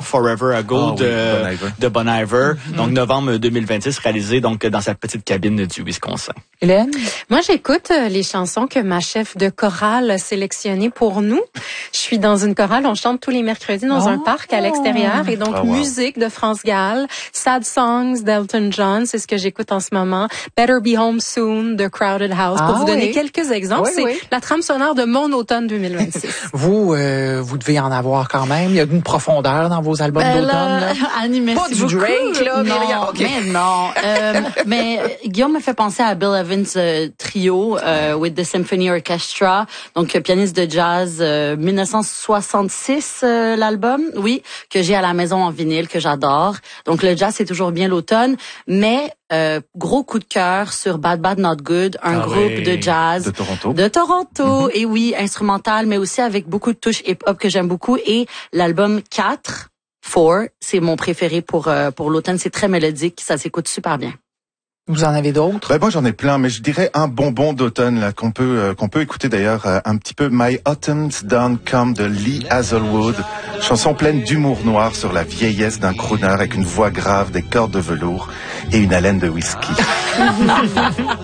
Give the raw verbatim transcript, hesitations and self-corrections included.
Forever Ago oh, de, oui, Bon Iver. de Bon Iver. Mm-hmm. Donc, novembre deux mille vingt-six, réalisé donc dans sa petite cabine du Wisconsin. Hélène? Moi, j'écoute les chansons que ma chef de chorale a sélectionnées pour nous. Je suis dans une chorale, on chante tous les mercredis dans oh. un parc à l'extérieur. Et donc, oh, wow. musique de France Gall, Sad Songs d'Elton John, c'est ce que j'écoute en ce moment. Better Be Home Soon de Crowded House, ah, pour vous donner oui. quelques exemples. Oui, c'est oui. la trame sonore de mon automne deux mille vingt-six. vous, euh, vous devez en avoir quand même. Il y a une profondeur dans vos albums ben d'automne. Là. Annie, pas du beaucoup. Drake, là. Non, mais, okay. mais non. euh, mais Guillaume me fait penser à Bill Evans euh, trio euh, with the Symphony Orchestra, donc euh, pianiste de jazz, euh, dix-neuf cent soixante-six euh, l'album, oui, que j'ai à la maison en vinyle, que j'adore. Donc le jazz c'est toujours bien l'automne, mais euh, gros coup de cœur sur Bad Bad Not Good, un ah groupe oui. de jazz de Toronto, de Toronto, mm-hmm. et oui, instrumental, mais aussi avec beaucoup de touches hip-hop que j'aime beaucoup, et l'album quatre, Four, c'est mon préféré pour euh, pour l'automne, c'est très mélodique, ça s'écoute super bien. Vous en avez d'autres? Ben moi j'en ai plein, mais je dirais un bonbon d'automne là qu'on peut euh, qu'on peut écouter d'ailleurs euh, un petit peu. My Autumn's Done Come de Lee Hazelwood, chanson pleine d'humour noir sur la vieillesse d'un crooner avec une voix grave, des cordes de velours et une haleine de whisky.